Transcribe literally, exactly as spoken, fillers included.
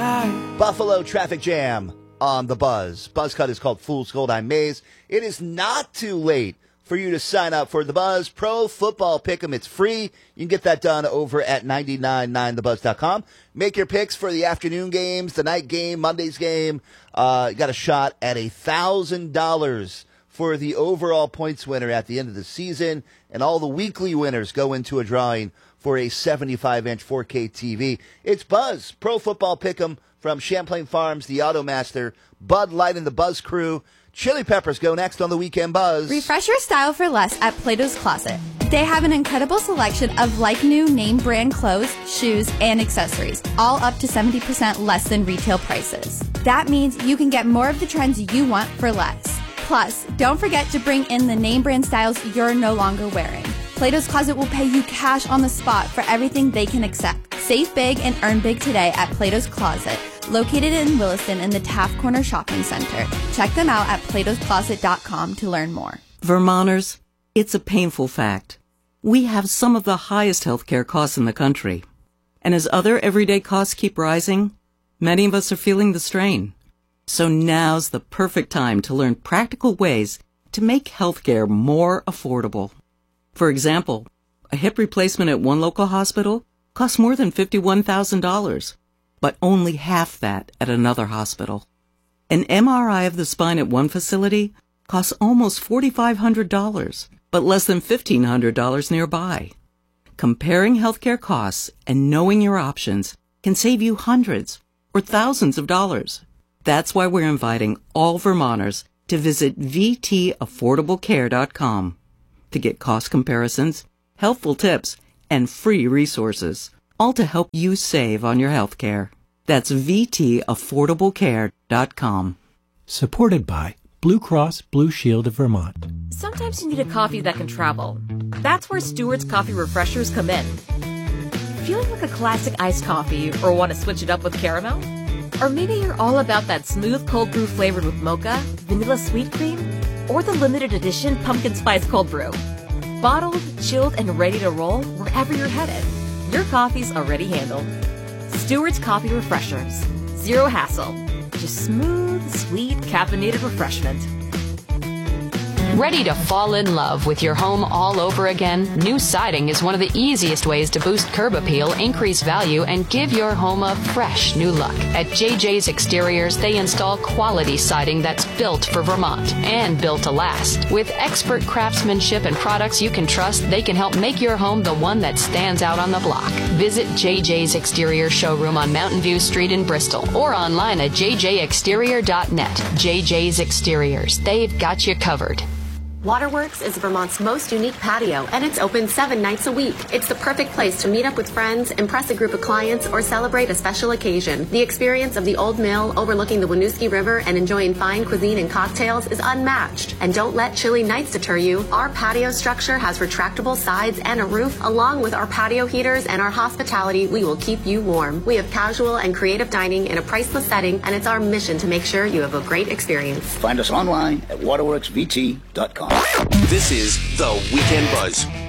high. Buffalo traffic jam on the Buzz. Buzzcut is called Fool's Gold. I'm Maze. It is not too late for you to sign up for the Buzz Pro Football Pick'em. It's free. You can get that done over at nine nine nine the buzz dot com. Make your picks for the afternoon games, the night game, Monday's game. Uh, you got a shot at a thousand dollars for the overall points winner at the end of the season, and all the weekly winners go into a drawing for a seventy-five inch four K T V. It's Buzz Pro Football Pick'em from Champlain Farms, the Automaster, Bud Light, and the Buzz Crew. Chili Peppers go next on the Weekend Buzz. Refresh your style for less at Plato's Closet. They have an incredible selection of like-new name brand clothes, shoes, and accessories, all up to seventy percent less than retail prices. That means you can get more of the trends you want for less. Plus, don't forget to bring in the name brand styles you're no longer wearing. Plato's Closet will pay you cash on the spot for everything they can accept. Save big and earn big today at Plato's Closet, located in Williston in the Taft Corner Shopping Center. Check them out at platos closet dot com to learn more. Vermonters, it's a painful fact. We have some of the highest healthcare costs in the country. And as other everyday costs keep rising, many of us are feeling the strain. So now's the perfect time to learn practical ways to make healthcare more affordable. For example, a hip replacement at one local hospital costs more than fifty-one thousand dollars, but only half that at another hospital. An M R I of the spine at one facility costs almost four thousand five hundred dollars, but less than fifteen hundred dollars nearby. Comparing healthcare costs and knowing your options can save you hundreds or thousands of dollars. That's why we're inviting all Vermonters to visit v t affordable care dot com to get cost comparisons, helpful tips, and free resources, all to help you save on your health care. That's v t affordable care dot com. Supported by Blue Cross Blue Shield of Vermont. Sometimes you need a coffee that can travel. That's where Stewart's Coffee Refreshers come in. Feeling like a classic iced coffee or want to switch it up with caramel? Or maybe you're all about that smooth cold brew flavored with mocha, vanilla sweet cream, or the limited edition pumpkin spice cold brew. Bottled, chilled, and ready to roll wherever you're headed. Your coffee's already handled. Stewart's Coffee Refreshers. Zero hassle. Just smooth, sweet, caffeinated refreshment. Ready to fall in love with your home all over again? New siding is one of the easiest ways to boost curb appeal, increase value, and give your home a fresh new look. At J J's Exteriors, they install quality siding that's built for Vermont and built to last. With expert craftsmanship and products you can trust, they can help make your home the one that stands out on the block. Visit J J's Exterior showroom on Mountain View Street in Bristol or online at j j exterior dot net. J J's Exteriors, they've got you covered. Waterworks is Vermont's most unique patio, and it's open seven nights a week. It's the perfect place to meet up with friends, impress a group of clients, or celebrate a special occasion. The experience of the Old Mill overlooking the Winooski River and enjoying fine cuisine and cocktails is unmatched. And don't let chilly nights deter you. Our patio structure has retractable sides and a roof. Along with our patio heaters and our hospitality, we will keep you warm. We have casual and creative dining in a priceless setting, and it's our mission to make sure you have a great experience. Find us online at waterworks v t dot com. This is The Weekend Buzz.